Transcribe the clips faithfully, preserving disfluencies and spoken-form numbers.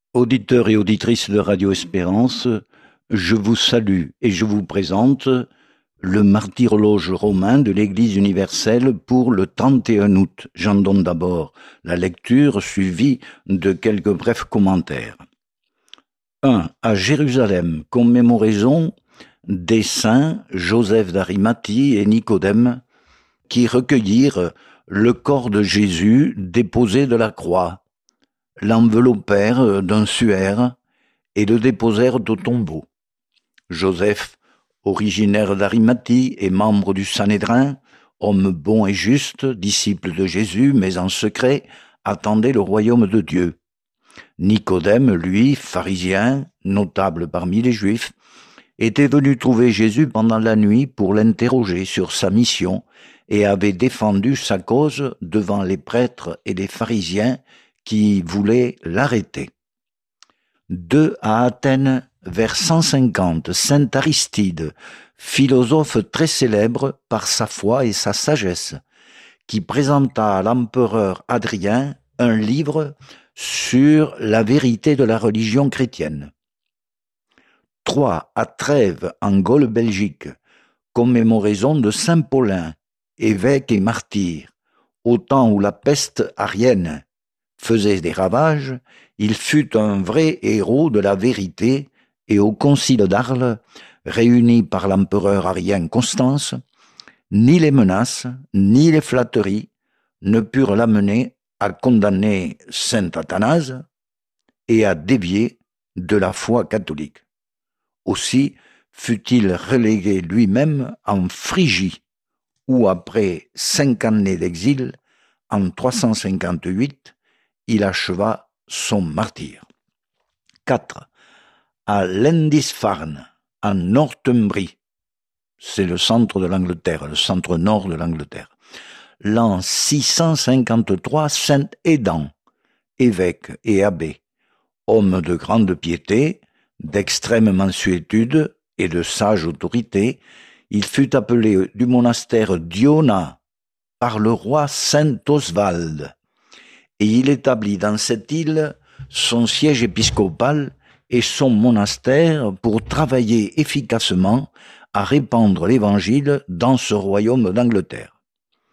Auditeurs et auditrices de Radio Espérance, je vous salue et je vous présente le martyrologe romain de l'Église universelle pour le trente et un août. J'en donne d'abord la lecture suivie de quelques brefs commentaires. un. À Jérusalem, commémoraison des saints Joseph d'Arimathie et Nicodème qui recueillirent le corps de Jésus déposé de la croix, l'enveloppèrent d'un suaire et le déposèrent au tombeau. Joseph, originaire d'Arimathie et membre du Sanhédrin, homme bon et juste, disciple de Jésus, mais en secret, attendait le royaume de Dieu. Nicodème, lui, pharisien, notable parmi les Juifs, était venu trouver Jésus pendant la nuit pour l'interroger sur sa mission et avait défendu sa cause devant les prêtres et les pharisiens qui voulaient l'arrêter. deux. À Athènes, vers cent cinquante, saint Aristide, philosophe très célèbre par sa foi et sa sagesse, qui présenta à l'empereur Adrien un livre sur la vérité de la religion chrétienne. trois. À Trèves, en Gaule Belgique, commémoraison de saint Paulin, évêque et martyr, au temps où la peste arienne faisait des ravages, il fut un vrai héros de la vérité et au concile d'Arles, réuni par l'empereur arien Constance, ni les menaces, ni les flatteries ne purent l'amener à condamner saint Athanase et à dévier de la foi catholique. Aussi fut-il relégué lui-même en Phrygie, où après cinq années d'exil, en trois cent cinquante-huit, il acheva son martyre. quatre. À Lindisfarne, en Northumbrie, c'est le centre de l'Angleterre, le centre nord de l'Angleterre. L'an six cent cinquante-trois, saint Aidan, évêque et abbé, homme de grande piété, d'extrême mansuétude et de sage autorité, il fut appelé du monastère d'Iona par le roi saint Oswald, et il établit dans cette île son siège épiscopal et son monastère pour travailler efficacement à répandre l'évangile dans ce royaume d'Angleterre.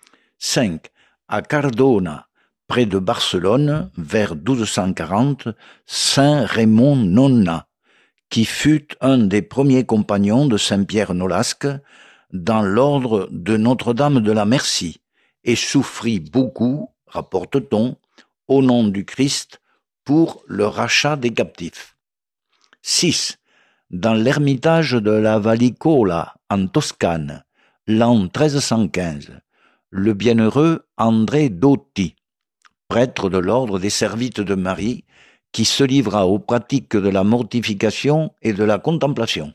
cinq. À Cardona, près de Barcelone, vers douze cent quarante, saint Raymond Nonna, qui fut un des premiers compagnons de saint Pierre Nolasque dans l'ordre de Notre-Dame de la Merci, et souffrit beaucoup, rapporte-t-on, au nom du Christ pour le rachat des captifs. six. Dans l'ermitage de la Vallicola, en Toscane, l'an treize cent quinze, le bienheureux André Dotti, prêtre de l'ordre des Servites de Marie, qui se livra aux pratiques de la mortification et de la contemplation.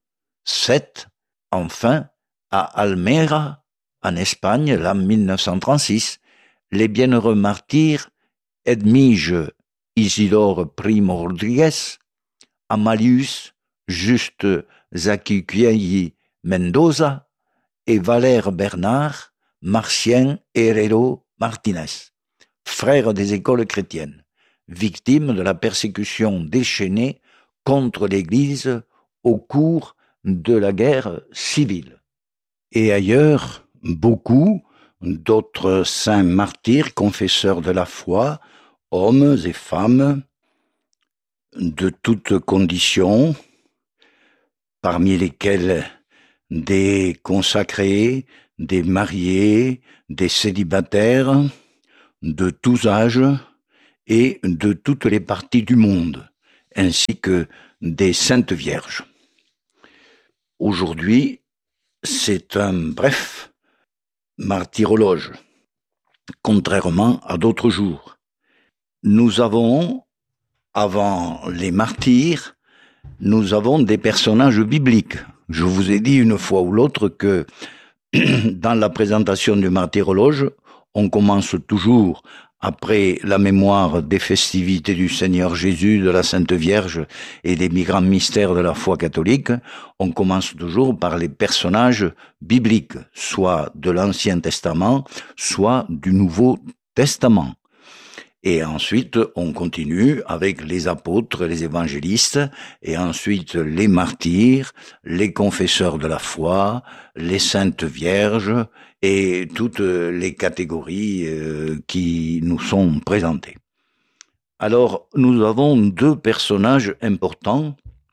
sept. Enfin, à Almera, en Espagne, l'an mille neuf cent trente-six, les bienheureux martyrs Edmige Isidore Primo Rodriguez, Amalius Juste Zaquiquielli Mendoza et Valère Bernard Marcien Herrero Martinez, frères des écoles chrétiennes, victimes de la persécution déchaînée contre l'Église au cours de la guerre civile. Et ailleurs, beaucoup d'autres saints martyrs, confesseurs de la foi, hommes et femmes de toutes conditions, parmi lesquels des consacrés, des mariés, des célibataires, de tous âges et de toutes les parties du monde, ainsi que des saintes vierges. Aujourd'hui, c'est un bref martyrologe, contrairement à d'autres jours. Nous avons, avant les martyrs, nous avons des personnages bibliques. Je vous ai dit une fois ou l'autre que dans la présentation du martyrologe, on commence toujours après la mémoire des festivités du Seigneur Jésus, de la Sainte Vierge et des grands mystères de la foi catholique, on commence toujours par les personnages bibliques, soit de l'Ancien Testament, soit du Nouveau Testament. Et ensuite, on continue avec les apôtres, les évangélistes, et ensuite les martyrs, les confesseurs de la foi, les saintes vierges, et toutes les catégories euh, qui nous sont présentées. Alors, nous avons deux personnages importants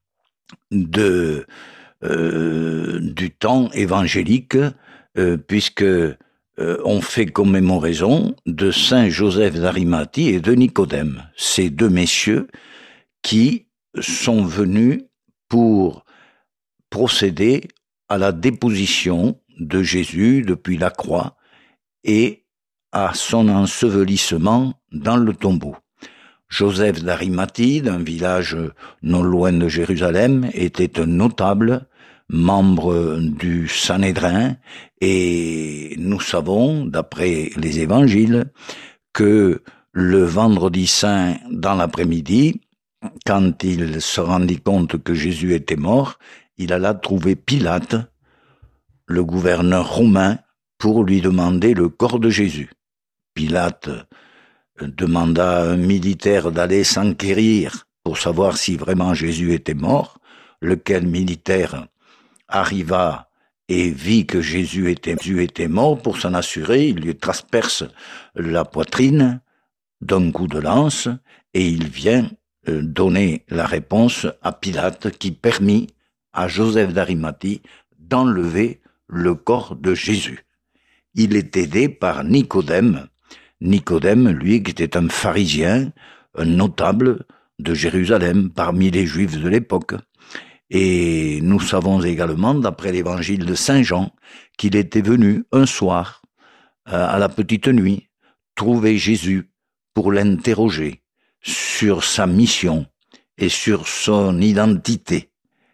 de, euh, du temps évangélique, euh, puisque Euh, on fait commémoraison de saint Joseph d'Arimathie et de Nicodème, ces deux messieurs qui sont venus pour procéder à la déposition de Jésus depuis la croix et à son ensevelissement dans le tombeau. Joseph d'Arimathie, d'un village non loin de Jérusalem, était un notable, membre du Sanhédrin, et nous savons, d'après les évangiles, que le vendredi saint, dans l'après-midi, quand il se rendit compte que Jésus était mort, il alla trouver Pilate, le gouverneur romain, pour lui demander le corps de Jésus. Pilate demanda à un militaire d'aller s'enquérir pour savoir si vraiment Jésus était mort, lequel militaire arriva et vit que Jésus était, Jésus était mort. Pour s'en assurer, il lui transperce la poitrine d'un coup de lance et il vient donner la réponse à Pilate qui permit à Joseph d'Arimathie d'enlever le corps de Jésus. Il est aidé par Nicodème. Nicodème, lui, qui était un pharisien, un notable de Jérusalem parmi les Juifs de l'époque. Et nous savons également, d'après l'évangile de Saint Jean, qu'il était venu un soir, à la petite nuit, trouver Jésus pour l'interroger sur sa mission et sur son identité.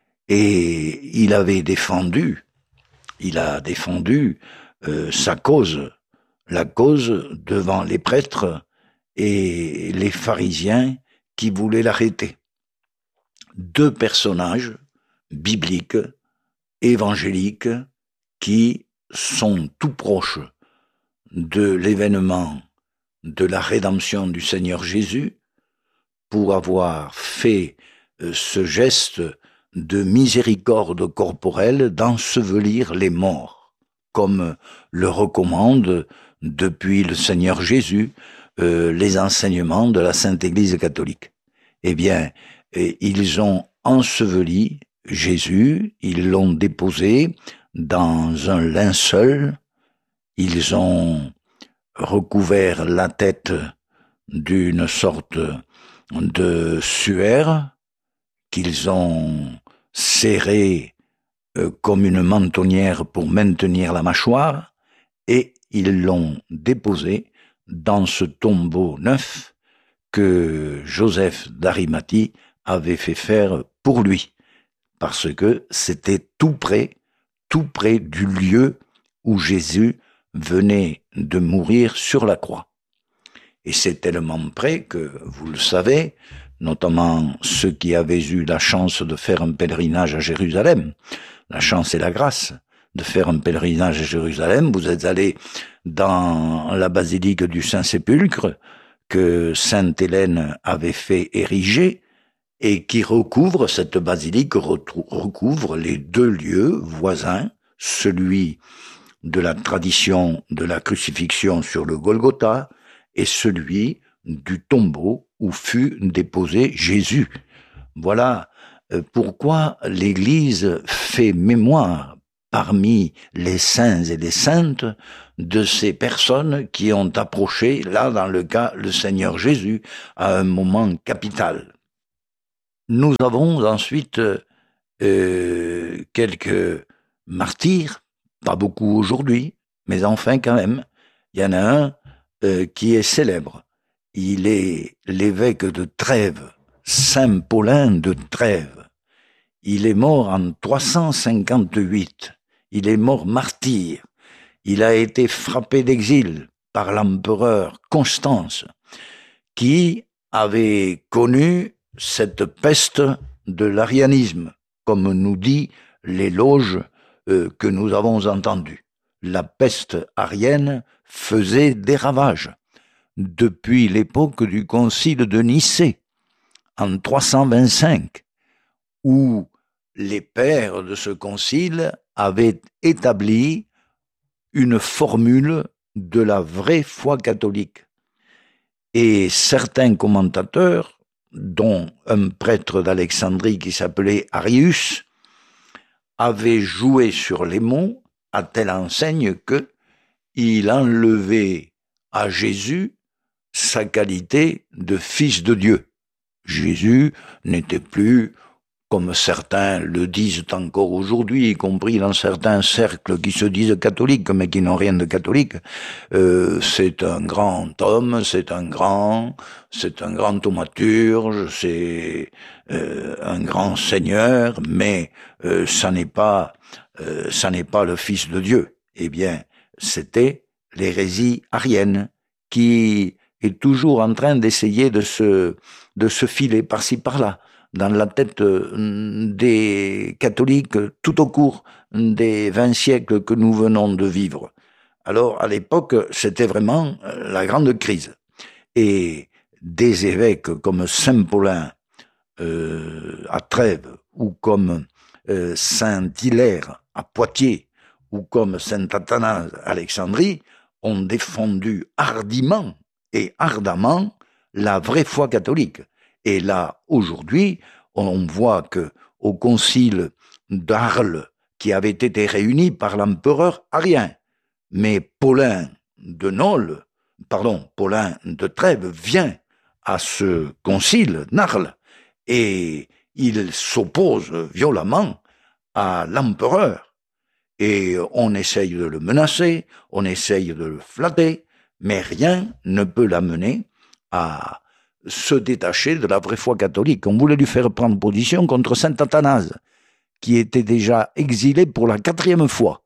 Et il avait défendu, il a défendu euh, sa cause, la cause devant les prêtres et les pharisiens qui voulaient l'arrêter. Deux personnages bibliques, évangéliques, qui sont tout proches de l'événement de la rédemption du Seigneur Jésus, pour avoir fait ce geste de miséricorde corporelle d'ensevelir les morts, comme le recommande depuis le Seigneur Jésus euh, les enseignements de la Sainte Église catholique. Eh bien, ils ont enseveli Jésus, ils l'ont déposé dans un linceul, ils ont recouvert la tête d'une sorte de suaire qu'ils ont serré euh, comme une mentonnière pour maintenir la mâchoire, et ils l'ont déposé dans ce tombeau neuf que Joseph d'Arimathie avait fait faire pour lui, parce que c'était tout près, tout près du lieu où Jésus venait de mourir sur la croix. Et c'est tellement près que, vous le savez, notamment ceux qui avaient eu la chance de faire un pèlerinage à Jérusalem, la chance et la grâce de faire un pèlerinage à Jérusalem, vous êtes allés dans la basilique du Saint-Sépulcre que Sainte Hélène avait fait ériger et qui recouvre, cette basilique recouvre les deux lieux voisins, celui de la tradition de la crucifixion sur le Golgotha et celui du tombeau où fut déposé Jésus. Voilà pourquoi l'Église fait mémoire parmi les saints et les saintes de ces personnes qui ont approché, là dans le cas, le Seigneur Jésus, à un moment capital. Nous avons ensuite euh, quelques martyrs, pas beaucoup aujourd'hui, mais enfin quand même, il y en a un euh, qui est célèbre. Il est l'évêque de Trèves, Saint Paulin de Trèves. Il est mort en trois cent cinquante-huit. Il est mort martyr. Il a été frappé d'exil par l'empereur Constance, qui avait connu cette peste de l'arianisme, comme nous dit l'éloge euh, que nous avons entendu. La peste arienne faisait des ravages. depuis l'époque du concile de Nicée, en trois cent vingt-cinq, où les pères de ce concile avaient établi une formule de la vraie foi catholique. Et certains commentateurs, dont un prêtre d'Alexandrie qui s'appelait Arius, avaient joué sur les mots à telle enseigne que il enlevait à Jésus sa qualité de fils de Dieu. Jésus n'était plus, comme certains le disent encore aujourd'hui, y compris dans certains cercles qui se disent catholiques, mais qui n'ont rien de catholique, euh, c'est un grand homme, c'est un grand, c'est un grand thaumaturge, c'est euh, un grand seigneur, mais euh, ça n'est pas, euh, ça n'est pas le fils de Dieu. Eh bien, c'était l'hérésie arienne qui est toujours en train d'essayer de se, de se filer par-ci par-là dans la tête des catholiques tout au cours des vingt siècles que nous venons de vivre. Alors, à l'époque, c'était vraiment la grande crise. Et des évêques comme Saint Paulin euh, à Trèves, ou comme euh, Saint Hilaire à Poitiers, ou comme Saint Athanase à Alexandrie, ont défendu hardiment et ardemment la vraie foi catholique. Et là, aujourd'hui, on voit que au concile d'Arles, qui avait été réuni par l'empereur Arien, mais Paulin de Nole, pardon, Paulin de Trèves vient à ce concile d'Arles et il s'oppose violemment à l'empereur. Et on essaye de le menacer, on essaye de le flatter, mais rien ne peut l'amener à se détacher de la vraie foi catholique. On voulait lui faire prendre position contre saint Athanase, qui était déjà exilé pour la quatrième fois.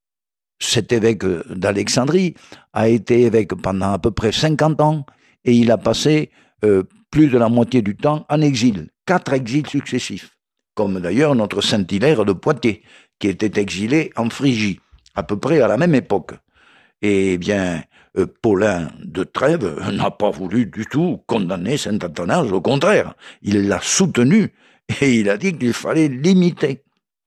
Cet évêque d'Alexandrie a été évêque pendant à peu près cinquante ans, et il a passé euh, plus de la moitié du temps en exil, quatre exils successifs, comme d'ailleurs notre saint Hilaire de Poitiers, qui était exilé en Phrygie, à peu près à la même époque. Eh bien, euh, Paulin de Trèves n'a pas voulu du tout condamner saint Athanase, au contraire, il l'a soutenu et il a dit qu'il fallait l'imiter.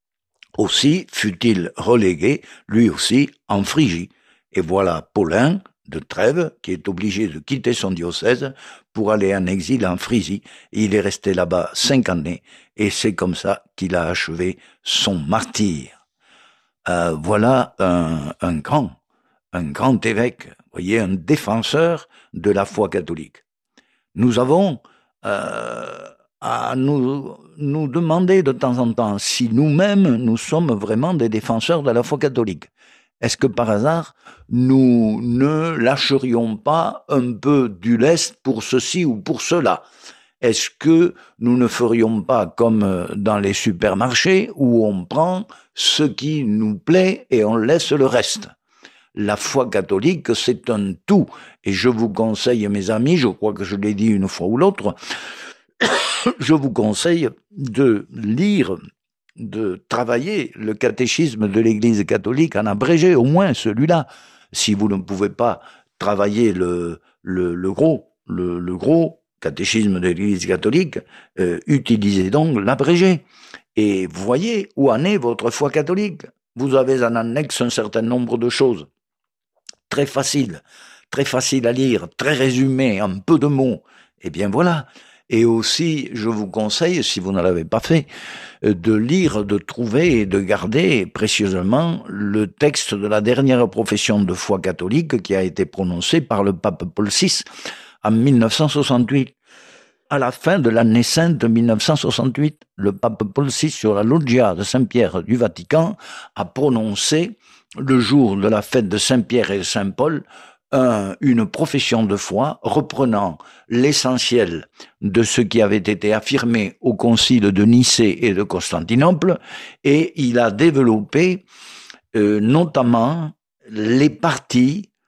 Aussi fut-il relégué, lui aussi, en Phrygie. Et voilà Paulin de Trèves qui est obligé de quitter son diocèse pour aller en exil en Phrygie. Et il est resté là-bas cinq années et c'est comme ça qu'il a achevé son martyre. Euh, voilà un, un grand un grand évêque, voyez, un défenseur de la foi catholique. Nous avons euh, à nous, nous demander de temps en temps si nous-mêmes, nous sommes vraiment des défenseurs de la foi catholique. Est-ce que par hasard, nous ne lâcherions pas un peu du lest pour ceci ou pour cela ? Est-ce que nous ne ferions pas comme dans les supermarchés où on prend ce qui nous plaît et on laisse le reste ? La foi catholique, c'est un tout. Et je vous conseille, mes amis, je crois que je l'ai dit une fois ou l'autre, je vous conseille de lire, de travailler le catéchisme de l'Église catholique en abrégé, au moins celui-là. Si vous ne pouvez pas travailler le, le, le gros, le, le gros catéchisme de l'Église catholique, euh, utilisez donc l'abrégé. Et voyez où en est votre foi catholique. Vous avez en annexe un certain nombre de choses. Très facile, très facile à lire, très résumé, en peu de mots. Eh bien voilà. Et aussi, je vous conseille, si vous ne l'avez pas fait, de lire, de trouver et de garder précieusement le texte de la dernière profession de foi catholique qui a été prononcée par le pape Paul six en mille neuf cent soixante-huit. À la fin de l'année sainte mille neuf cent soixante-huit, le pape Paul six, sur la loggia de Saint-Pierre du Vatican, a prononcé le jour de la fête de Saint-Pierre et de Saint-Paul, un, une profession de foi reprenant l'essentiel de ce qui avait été affirmé au concile de Nicée et de Constantinople, et il a développé euh, notamment les parties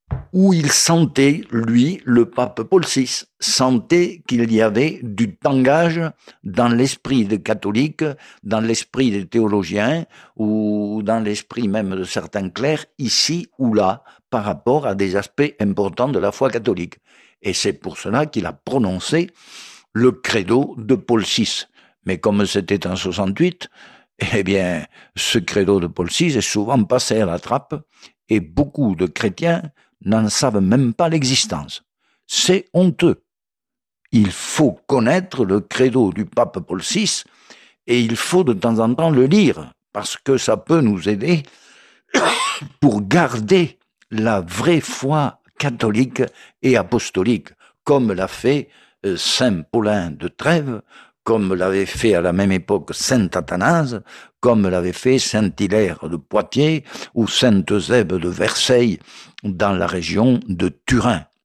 où il sentait, lui, le pape Paul six, sentait qu'il y avait du tangage dans l'esprit des catholiques, dans l'esprit des théologiens, ou dans l'esprit même de certains clercs, ici ou là, par rapport à des aspects importants de la foi catholique. Et c'est pour cela qu'il a prononcé le credo de Paul six. Mais comme c'était en soixante-huit, eh bien, ce credo de Paul six est souvent passé à la trappe, et beaucoup de chrétiens n'en savent même pas l'existence. C'est honteux. Il faut connaître le credo du pape Paul six et il faut de temps en temps le lire parce que ça peut nous aider pour garder la vraie foi catholique et apostolique, comme l'a fait Saint Paulin de Trèves, comme l'avait fait à la même époque Saint Athanase, comme l'avait fait Saint Hilaire de Poitiers ou Saint Eusèbe de Verceil dans la région de Turin.